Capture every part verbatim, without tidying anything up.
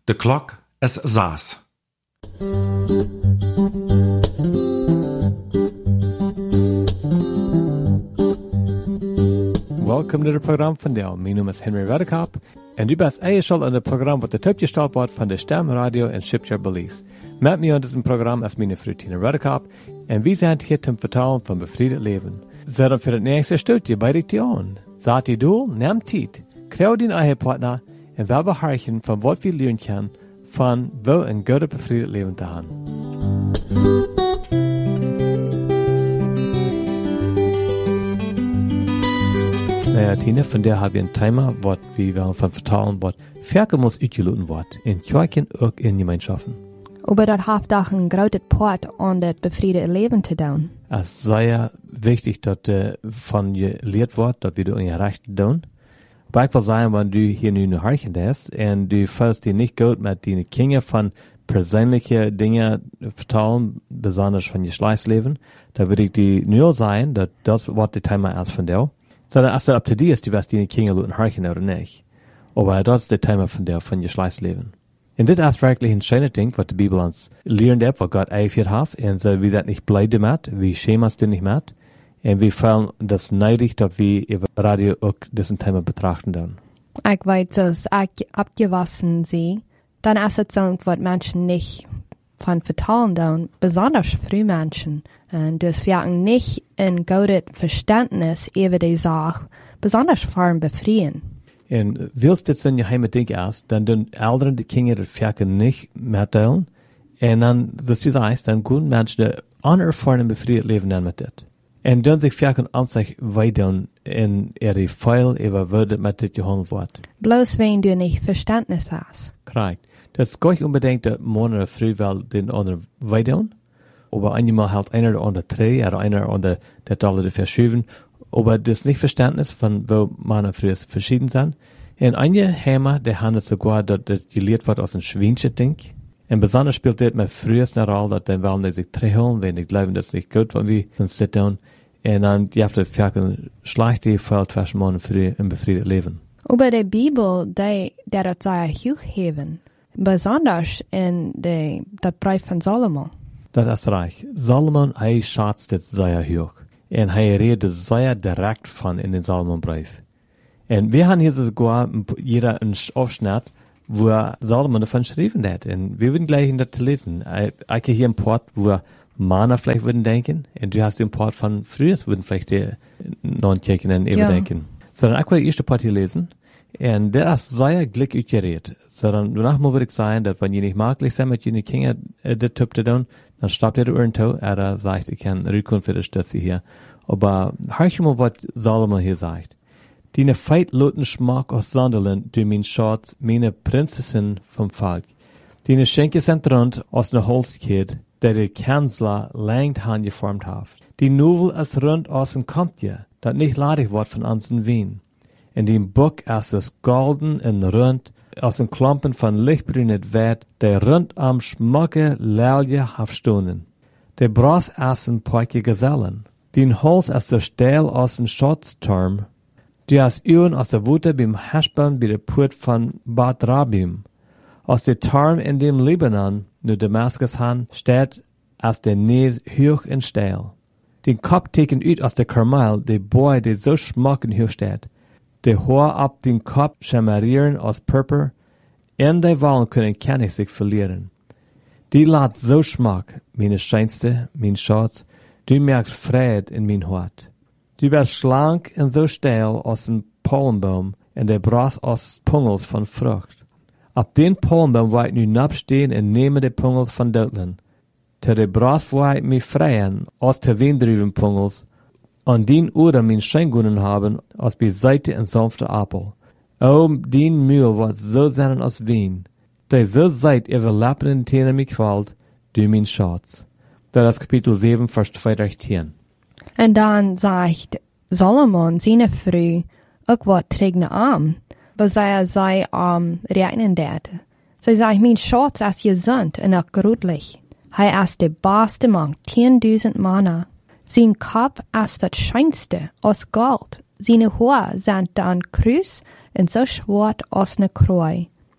De klok is zes. Welkom naar het programma van Deel. Mijn naam is Henry Redekop en u bent ingeschakeld in het programma wat de uitgesteld wordt van de Stem Radio en Shipyard Belize. Met mij aan dit programma is mijn vrouw Tina Redekop en wij zijn hier te vertellen van bevrijd leven. Zet voor het nächste stukje bij de tion. Zet je doel, neem tijd, krijg die eigen partner en we beharken van wat we leren kunnen van wel een goede bevrijd leven te hebben. Naja, Tina, von der haben wir ein Thema, was wir wollen von vertalen, was verke muss uitgeloten wordt, in Kirchen ook in Gemeinschaften. Aber das hat auch ein großes Part an das befriedete Leben zu tun. Es sei ja wichtig, dass uh, von gelehrt wird, dass wir in Recht tun. Aber ich will sagen, wenn du hier nun eine Harchen hast und du fühlst dich nicht gut mit den Kindern von persönlichen Dingen vertalen, besonders von Geschlechtsleben, dann würde ich dir nur sagen, dass das was das Thema ist von dir. Sondern als das up to dir ist, du wirst die Kinder luten harchen oder nicht. Aber das ist das Thema von der, von Geschlechtsleben. Und das ist wirklich ein schönes Ding, was die Bibel uns lernt, was Gott eingeführt hat. Und so, wir sind nicht blöd damit, wir schämen uns nicht mit. Und wir fühlen das neidig, dass wir über Radio auch diesen Thema betrachten dürfen. Ich weiß, dass ich abgewaschen sie, dann ist es so, was Menschen nicht von vertalen dürfen, besonders früh Menschen. Und das wirken nicht ein gutes Verständnis über die Sache, besonders vor dem Befrieden. Und willst du jetzt in geheime Ding erst, dann den Eltern die Kinder das Ferken nicht mitteilen, und dann, das du sagst, dann guten Menschen, die unerfahren befriedet leben dann mit das. Und dann sich Ferken um sich weiter in ihre Feil, über würde mit das gehandelt wird. Bloß wenn du nicht Verständnis hast. Korrekt. Das ist gar nicht unbedingt, dass man oder früh will den anderen weiter, aber einmal halt einer oder andere drei, oder einer oder der alle verschieben. Aber das nicht Verständnis von, wo Mann und Frau verschieden sind. Und einige Hämmer, der handelt sogar, dass das gelehrt wird aus einem Schweinchen-Ding. Und besonders spielt das mit frühest eine Rolle, dass dann wollen die sich treffen, wenn die glauben, das ist nicht gut, wenn wir sonst das tun. Und dann, die haben das schlechte Feld zwischen Mann und Frau im befriedeten Leben. Aber die Bibel, die, der das sehr hochheben. Besonders in der, der Brief von Salomon. Das ist reich. Salomon, er schätzt das sehr hoch. Und er redet sehr direkt von in den Salomonbrief. Und wir haben hier sogar jeder einen Aufschnitt, wo Salomon davon geschrieben hat. Und wir würden gleich in das lesen. Ich habe hier einen Part, wo Männer vielleicht würden denken. Und du hast den Part von früher, würden vielleicht die Non-Kirchen eben denken. Sondern ich will die erste Part hier lesen. Und der ist sehr glücklich ausgeredet. Sondern danach muss ich sagen, dass wenn ihr nicht möglich seid, mit jenen Kindern das Typ zu tun, dann stoppt ihr die Ohren zu, er sagt, ich kann Rückkunft für die Stütze hier. Aber hör mal, was Salomon hier sagt. Deine Feit loten Schmack aus Sonderland, du mein Schatz, meine Prinzessin vom Volk. Deine Schenke sind rund aus ne Holzkid, der die Kanzler langt han geformt hat. Die Nuvel ist rund aus dem Komptje, dat nicht ladig wird von uns in Wien. In dem Buch ist es golden und rund, aus den Klumpen von lichtbrünet Wert, der rund am schmucke Lälje hafstunden. Der Bras essen poike Gesellen. Den Holz ist der Stähl aus dem Schatzturm. Die hast Uhren aus der Wute beim Haspeln bei der Port von Bad Rabim. Aus der Turm in dem Libanon, nur Damaskus han, steht aus der Näs hoch in Stähl. Den Kopf teken ut aus der Karmel, der Boy, der so schmucken hoch steht. Der Haar ab den Kopf schemarieren aus Purpur, in der Wallen können kann ich sich verlieren. Die lat so Schmack, meine Scheinste, mein Schatz, du merkst Fried in mein Hort. Du bist schlank und so steil aus dem Polenbaum und der Bras aus Pungels von Frucht. Ab den Polenbaum wollt nu nabstehen und nehme die Pungels von Deutland. Ter der Bras wollt mich freien aus der Windrüben Pungels, an den oder mein Scheingunnen haben aus beiseite und sanfte Apel. O, den Mühl wird so sein aus Wien, der so seid überlappenden Tänen mich qualt, du mein Schatz. Das ist Kapitel sieben, Vers zwei durch zehn. Und dann sagt Salomon seine Frau, auch was trägt arm, was er sei am regnen dort. Sie sagt, mein Schatz ist gesund und auch gründlich. Er ist der beste Mann, zehntausend Männer. Sein Kopf ist das schönste aus Gold. Seine Haare sind dann Kreuz und so schwarz aus ne Kreu.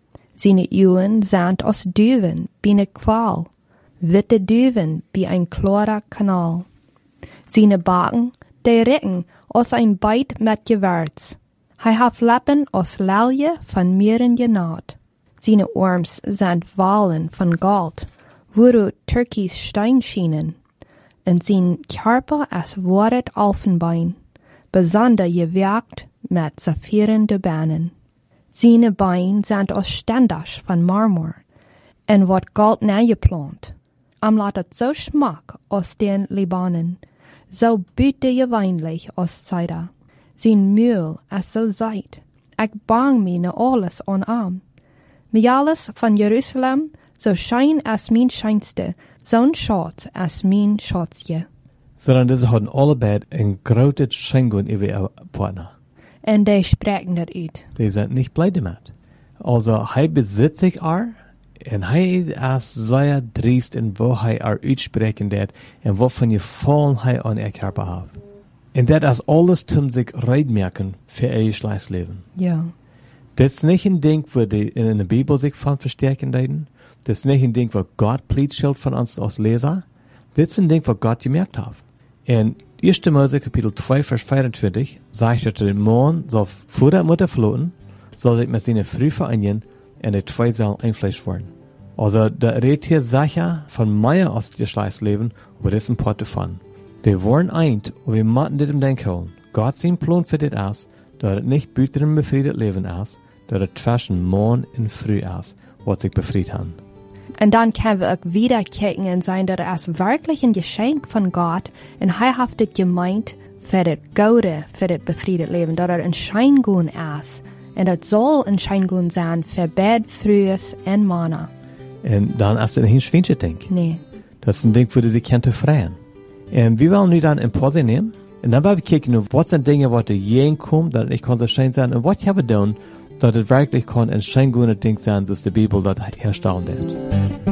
Seine Uhren sind aus Düven, wie eine Qual. Witte Düven, wie ein klarer Kanal. Seine Backen, die recken aus ein Beid mit Gewürz. Hij hat Lappen aus Lalje von Mieren genaht. Seine Arms sind Walen von Gold, woru Türkis Stein schienen. Und sein Körper als Worret Elfenbein, besonder gewirkt mit Saphiren de Banen. Seine Beine sind aus Standasch von Marmor, en wat Gold nageplant. Am latet so Schmack aus den Libanen, so büteweinlich aus Zeida. Sein Mühl as so seid, ich bang mi ne alles on arm. Mi alles von Jerusalem, so schein as min scheinste, zo'n Schatz as min Schatzje. Sondern diese hadden allebei een grote Schengen über ihr Partner. En die spreken dat uit. Die sind nicht blij damit. Also, hij besitzt sich ar, en hij is sehr driest in wo hij ar uitspreken dat, en wat van je vollen hij aan ihr Körper hat. En dat is alles zum sich reidmerken für ihr Schleißleben. Ja. Das ist nicht ein Ding, wo die in der Bibel sich von verstärken deuten. Das ist nicht ein Ding, wo Gott Plietschild von uns als Leser. Das ist ein Ding, wo Gott gemerkt hat. In erster Mose Kapitel zwei, Vers vierundzwanzig, sagt er, der Mann soll vor der Mutter floten, soll sich mit seiner Frau vereinigen, und die zwei sollen ein Fleisch werden. Also, da redet hier sicher von Meier aus dem Schleißleben, aber das ist ein Part davon. Die waren eint, und wir müssen das im Denken holen. Gott sein Plan für das ist, dass es nicht büter ein befriedet Leben ist, dass es zwischen Mann und Frau ist, was sich befriedet haben. Und dann können wir auch wieder kicken und sein, dass es wirklich ein Geschenk von Gott und heihaftet gemeint für das Gute, für das befriedet Leben, dass er ein Scheingun ist. Und das soll ein Scheingun sein für Bad, Frühes und Männer. Und dann ist das nicht ein schwinche Ding. Nee. Das ist ein Ding, wo die sich können freuen. Und wir wollen nun dann in Pause nehmen. Und dann wollen wir kicken, was sind Dinge, was da jeden kommt, dass ich kann so schön sein, und was ich habe tun, dass es wirklich kann ein schön guter Ding sein, dass die Bibel das herstellen wird.